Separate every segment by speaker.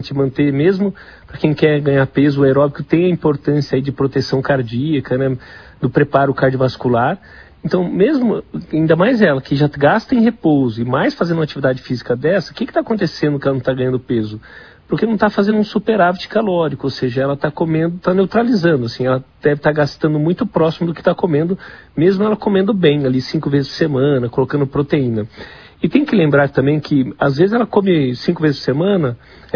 Speaker 1: manter, mesmo para quem quer ganhar peso, o aeróbico tem a importância aí de proteção cardíaca, né, do preparo cardiovascular. Então, mesmo, ainda mais ela, que já gasta em repouso e mais fazendo uma atividade física dessa, o que está acontecendo que ela não está ganhando peso? Porque não está fazendo um superávit calórico, ou seja, ela está comendo, está neutralizando, assim, ela deve estar gastando muito próximo do que está comendo, mesmo ela comendo bem, ali 5 vezes por semana, colocando proteína. E tem que lembrar também que, às vezes ela come 5 vezes por semana,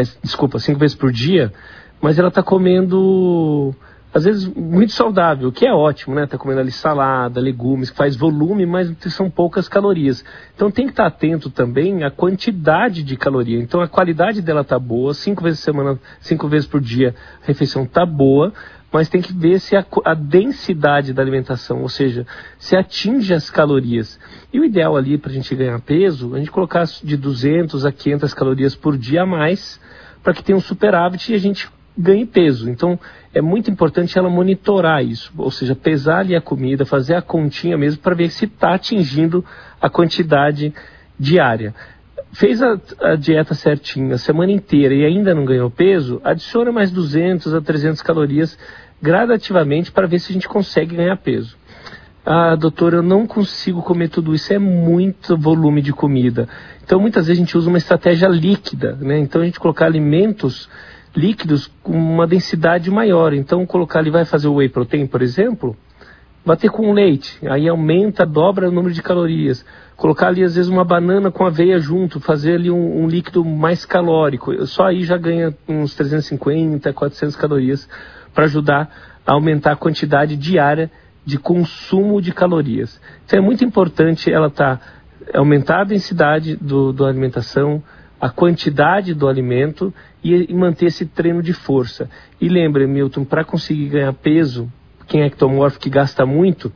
Speaker 1: 5 vezes por dia, mas ela está comendo, às vezes, muito saudável, o que é ótimo, né? Está comendo ali salada, legumes, que faz volume, mas são poucas calorias. Então tem que estar atento também à quantidade de caloria. Então a qualidade dela está boa, 5 vezes por semana, 5 vezes por dia, a refeição está boa, mas tem que ver se a densidade da alimentação, ou seja, se atinge as calorias. E o ideal ali para a gente ganhar peso, a gente colocar de 200 a 500 calorias por dia a mais, para que tenha um superávit e a gente ganhe peso. Então é muito importante ela monitorar isso, ou seja, pesar ali a comida, fazer a continha mesmo para ver se está atingindo a quantidade diária. Fez a dieta certinha a semana inteira e ainda não ganhou peso, adiciona mais 200 a 300 calorias gradativamente para ver se a gente consegue ganhar peso. Ah, doutor, eu não consigo comer tudo isso, é muito volume de comida. Então muitas vezes a gente usa uma estratégia líquida, né? Então a gente colocar alimentos líquidos com uma densidade maior. Então colocar ali, vai fazer o whey protein, por exemplo, bater com leite, aí aumenta, dobra o número de calorias. Colocar ali às vezes uma banana com aveia junto, fazer ali um líquido mais calórico, só aí já ganha uns 350, 400 calorias para ajudar a aumentar a quantidade diária de consumo de calorias. Então é muito importante ela aumentar a densidade da alimentação, a quantidade do alimento e manter esse treino de força. E lembre, Milton, para conseguir ganhar peso, quem é ectomórfico que gasta muito,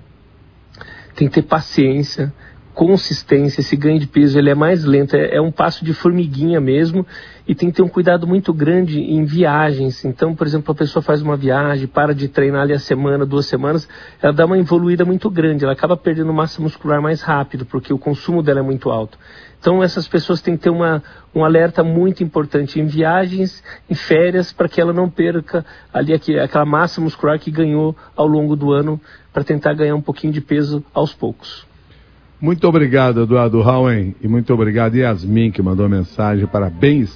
Speaker 1: tem que ter paciência, consistência. Esse ganho de peso ele é mais lento, é um passo de formiguinha mesmo, e tem que ter um cuidado muito grande em viagens. Então, por exemplo, a pessoa faz uma viagem, para de treinar ali a semana, 2 semanas, ela dá uma evoluída muito grande, ela acaba perdendo massa muscular mais rápido, porque o consumo dela é muito alto. Então essas pessoas têm que ter um alerta muito importante em viagens, em férias, para que ela não perca ali aquela massa muscular que ganhou ao longo do ano, para tentar ganhar um pouquinho de peso aos poucos.
Speaker 2: Muito obrigado, Eduardo Hauen, e muito obrigado, Yasmin, que mandou mensagem para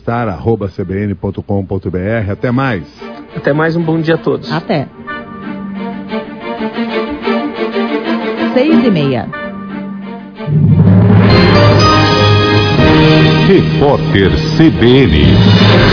Speaker 2: bem-estar@cbn.com.br. Até mais.
Speaker 1: Até mais, um bom dia a todos.
Speaker 3: Até. 6:30.
Speaker 4: Repórter CBN.